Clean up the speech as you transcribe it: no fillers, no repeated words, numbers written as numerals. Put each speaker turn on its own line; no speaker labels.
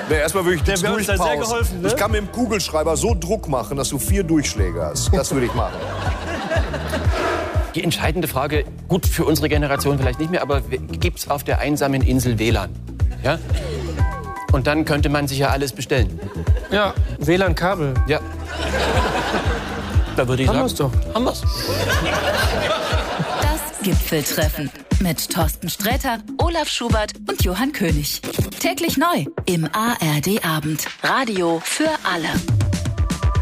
Nee, erstmal würde ich die
wäre uns da sehr geholfen, ne?
Ich kann mit dem Kugelschreiber so Druck machen, dass du 4 Durchschläge hast. Das würde ich machen.
Die entscheidende Frage, gut für unsere Generation vielleicht nicht mehr, aber gibt es auf der einsamen Insel WLAN? Ja? Und dann könnte man sich ja alles bestellen.
Ja, WLAN-Kabel.
Ja. Da würde ich sagen,
haben wir's.
Das Gipfeltreffen mit Thorsten Sträter, Olaf Schubert und Johann König. Täglich neu im ARD Abend. Radio für alle.